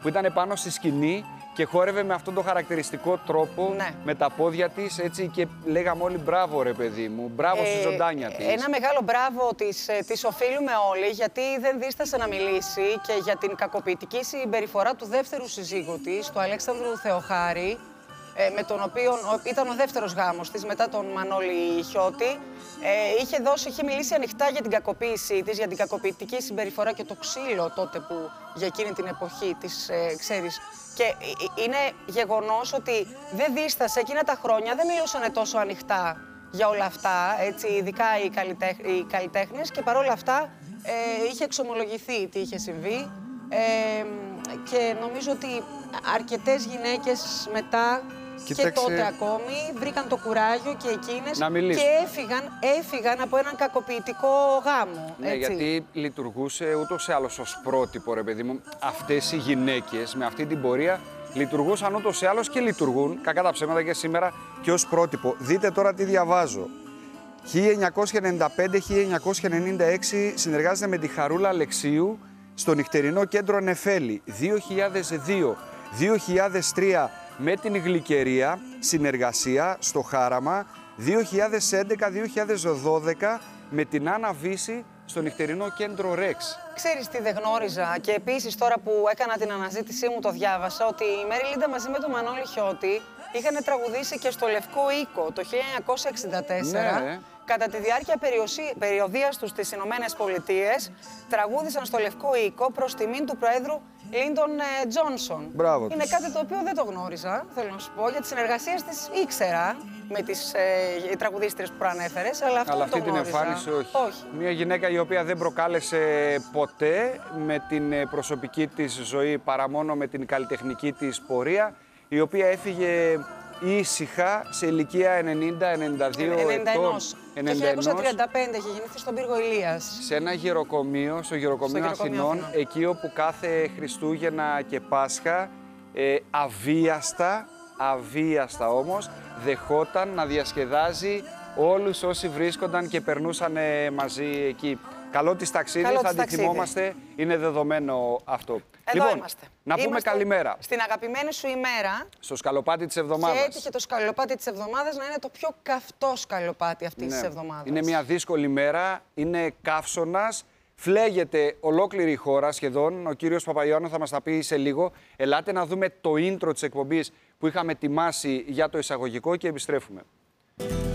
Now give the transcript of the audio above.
που ήταν πάνω στη σκηνή και χόρευε με αυτόν τον χαρακτηριστικό τρόπο, Ναι. με τα πόδια της, έτσι, και λέγαμε όλοι μπράβο ρε παιδί μου, μπράβο στη ζωντάνια της. Ένα μεγάλο μπράβο της οφείλουμε όλοι, γιατί δεν δίστασε να μιλήσει και για την κακοποιητική συμπεριφορά του δεύτερου συζύγου της, του Αλέξανδρου Θεοχάρη, με τον οποίο ήταν ο δεύτερος γάμος της μετά τον Μανώλη Χιώτη. Είχε μιλήσει ανοιχτά για την κακοποίησή της, για την κακοποιητική συμπεριφορά και το ξύλο τότε που για εκείνη την εποχή της, ξέρεις. Και είναι γεγονός ότι δεν δίστασε εκείνα τα χρόνια, δεν μιλούσαν τόσο ανοιχτά για όλα αυτά, έτσι, ειδικά οι καλλιτέχνες, και παρόλα αυτά είχε εξομολογηθεί τι είχε συμβεί. Και νομίζω ότι αρκετές γυναίκες μετά, Κοίταξε, και τότε ακόμη, βρήκαν το κουράγιο και εκείνες και έφυγαν από έναν κακοποιητικό γάμο. Ναι, έτσι. γιατί λειτουργούσε ούτως ή άλλως ως πρότυπο, ρε παιδί μου. Αυτές οι γυναίκες με αυτή την πορεία λειτουργούσαν ούτως ή άλλως και λειτουργούν, κακά τα ψέματα, και σήμερα και ως πρότυπο. Δείτε τώρα τι διαβάζω. 1995-1996 συνεργάζεται με τη Χαρούλα Αλεξίου στο νυχτερινό κέντρο Νεφέλη. 2002-2003 με την Γλυκερία, συνεργασία στο Χάραμα. 2011-2012 με την Άννα Βύση στο νυχτερινό κέντρο Ρεξ. Ξέρεις τι δεν γνώριζα, και επίσης τώρα που έκανα την αναζήτησή μου το διάβασα, ότι η Μέρη Λίντα μαζί με τον Μανώλη Χιώτη είχαν τραγουδήσει και στο Λευκό Οίκο το 1964. Ναι. Κατά τη διάρκεια περιοδίας τους στις Ηνωμένες Πολιτείες, τραγούδισαν στο Λευκό Οίκο προς τιμήν του Προέδρου Λίντον Τζόνσον. Μπράβο. Είναι κάτι το οποίο δεν το γνώριζα, θέλω να σου πω. Για τις συνεργασίες της ήξερα με τις τραγουδίστριες που προανέφερες, αλλά αυτό δεν το αυτή την γνώριζα. εμφάνιση όχι. Μια γυναίκα η οποία δεν προκάλεσε ποτέ με την προσωπική της ζωή παρά μόνο με την καλλιτεχνική της πορεία, η οποία έφυγε ήσυχα σε ηλικία 90-92 ετών. Το 1935 είχε γεννηθεί στον πύργο Ηλίας. Σε ένα γεροκομείο, στο γεροκομείο Αθηνών, εκεί όπου κάθε Χριστούγεννα και Πάσχα αβίαστα όμως, δεχόταν να διασκεδάζει όλους όσοι βρίσκονταν και περνούσαν μαζί εκεί. Καλό της ταξίδι, θα τη θυμόμαστε, είναι δεδομένο αυτό. Εδώ είμαστε. Να πούμε καλημέρα. Στην αγαπημένη σου ημέρα. Στο σκαλοπάτι της εβδομάδας. Και έτυχε το σκαλοπάτι της εβδομάδας να είναι το πιο καυτό σκαλοπάτι αυτής της εβδομάδας. Είναι μια δύσκολη μέρα, είναι καύσωνας, φλέγεται ολόκληρη η χώρα σχεδόν. Ο κύριος Παπαϊωάννου θα μας τα πει σε λίγο. Ελάτε να δούμε το intro της εκπομπής που είχαμε ετοιμάσει για το εισαγωγικό και επιστρέφουμε.